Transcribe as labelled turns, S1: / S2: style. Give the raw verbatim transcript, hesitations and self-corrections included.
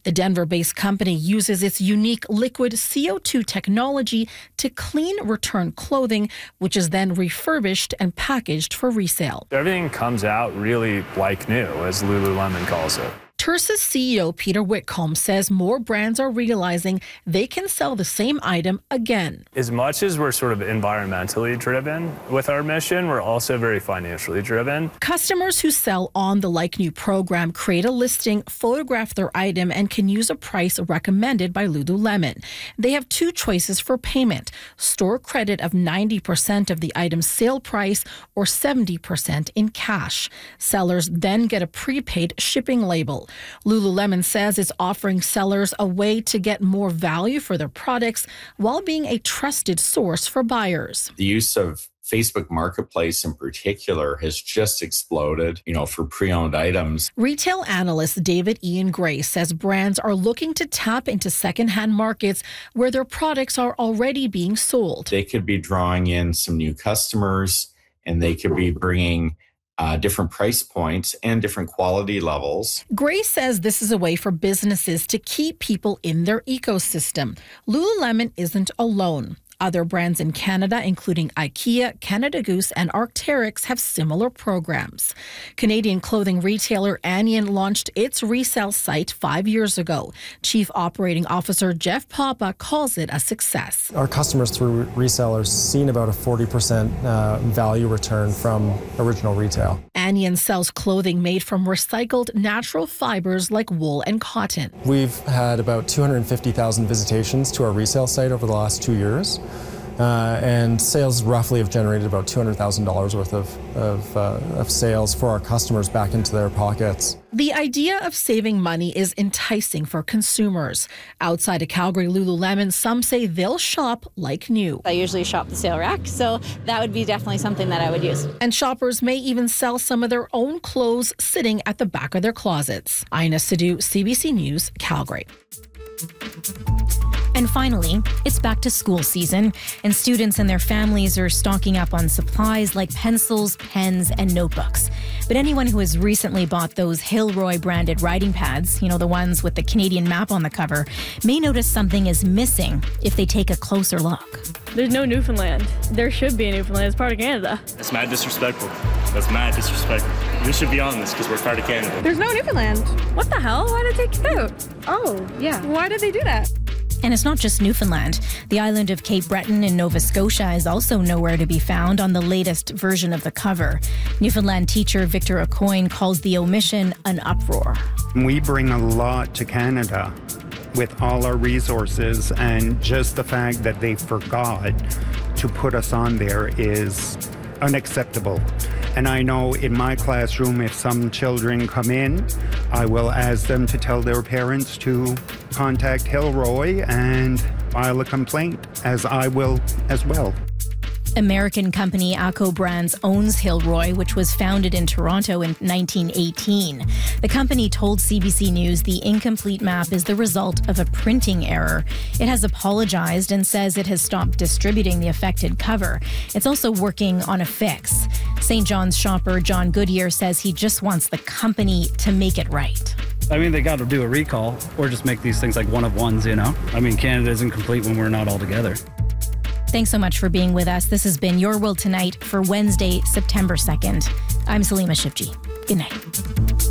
S1: The Denver-based company uses its unique liquid C O two technology to clean return clothing, which is then refurbished and packaged for resale.
S2: Everything comes out really like new, as Lululemon calls it.
S1: Tersa's C E O Peter Whitcomb says more brands are realizing they can sell the same item again.
S2: As much as we're sort of environmentally driven with our mission, we're also very financially driven.
S1: Customers who sell on the Like New program create a listing, photograph their item, and can use a price recommended by Lululemon. They have two choices for payment: store credit of ninety percent of the item's sale price or seventy percent in cash. Sellers then get a prepaid shipping label. Lululemon says it's offering sellers a way to get more value for their products while being a trusted source for buyers.
S3: The use of Facebook Marketplace in particular has just exploded, you know, for pre-owned items.
S1: Retail analyst David Ian Gray says brands are looking to tap into secondhand markets where their products are already being sold.
S3: They could be drawing in some new customers, and they could be bringing Uh, different price points and different quality levels.
S1: Gray says this is a way for businesses to keep people in their ecosystem. Lululemon isn't alone. Other brands in Canada, including IKEA, Canada Goose, and Arc'teryx, have similar programs. Canadian clothing retailer Annian launched its resale site five years ago. Chief Operating Officer Jeff Papa calls it a success.
S4: Our customers through resellers seen about a forty percent uh, value return from original retail.
S1: Annian sells clothing made from recycled natural fibers like wool and cotton.
S4: We've had about two hundred fifty thousand visitations to our resale site over the last two years. Uh, and sales roughly have generated about two hundred thousand dollars worth of, of, uh, of sales for our customers back into their pockets.
S1: The idea of saving money is enticing for consumers. Outside of Calgary, Lululemon, some say they'll shop like new.
S5: I usually shop the sale rack, so that would be definitely something that I would use.
S1: And shoppers may even sell some of their own clothes sitting at the back of their closets. Ina Sidhu, C B C News, Calgary.
S6: And finally, it's back to school season, and students and their families are stocking up on supplies like pencils, pens, and notebooks. But anyone who has recently bought those Hilroy branded writing pads, you know, the ones with the Canadian map on the cover, may notice something is missing if they take a closer look.
S7: There's no Newfoundland. There should be a Newfoundland. It's part of Canada.
S8: That's mad disrespectful. That's mad disrespectful. We should be on this because we're part of Canada.
S7: There's no Newfoundland. What the hell? Why did they take it out? Oh, yeah. Why did they do that?
S6: And it's not just Newfoundland. The island of Cape Breton in Nova Scotia is also nowhere to be found on the latest version of the cover. Newfoundland teacher Victor Aucoin calls the omission an uproar.
S9: We bring a lot to Canada with all our resources, and just the fact that they forgot to put us on there is unacceptable. And I know in my classroom, if some children come in, I will ask them to tell their parents to contact Hilroy and file a complaint, as I will as well.
S6: American company ACO Brands owns Hilroy, which was founded in Toronto in nineteen eighteen. The company told C B C News the incomplete map is the result of a printing error. It has apologized and says it has stopped distributing the affected cover. It's also working on a fix. Saint John's shopper John Goodyear says he just wants the company to make it right.
S10: I mean, they got to do a recall or just make these things like one of ones, you know? I mean, Canada isn't complete when we're not all together.
S6: Thanks so much for being with us. This has been Your World Tonight for Wednesday, September second. I'm Salima Shivji. Good night.